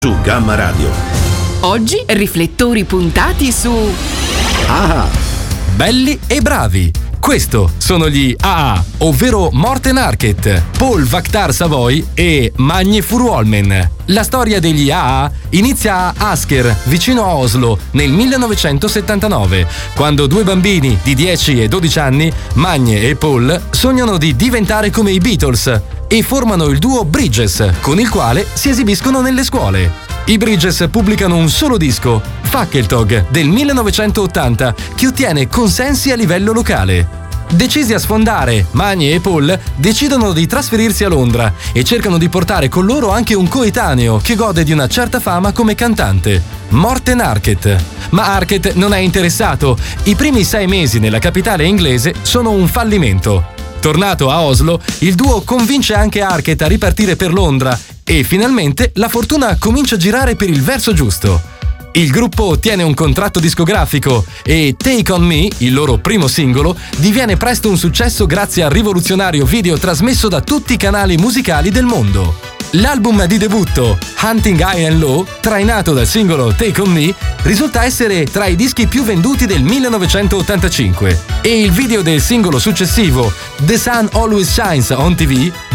Su Gamma Radio. Oggi riflettori puntati su Belli e bravi. Questo sono gli AA, ovvero Morten Harket, Paul Vaktar Savoy e Magne Furuholmen. La storia degli AA inizia a Asker, vicino a Oslo, nel 1979, quando due bambini di 10 e 12 anni, Magne e Paul, sognano di diventare come i Beatles e formano il duo Bridges, con il quale si esibiscono nelle scuole. I Bridges pubblicano un solo disco, Fackeltog, del 1980, che ottiene consensi a livello locale. Decisi a sfondare, Magne e Paul decidono di trasferirsi a Londra e cercano di portare con loro anche un coetaneo che gode di una certa fama come cantante, Morten Harket. Ma Harket non è interessato. I primi 6 mesi nella capitale inglese sono un fallimento. Tornato a Oslo, il duo convince anche Harket a ripartire per Londra e finalmente la fortuna comincia a girare per il verso giusto. Il gruppo ottiene un contratto discografico e Take On Me, il loro primo singolo, diviene presto un successo grazie al rivoluzionario video trasmesso da tutti i canali musicali del mondo. L'album di debutto, Hunting High and Low, trainato dal singolo Take On Me, risulta essere tra i dischi più venduti del 1985 e il video del singolo successivo, The Sun Always Shines on TV,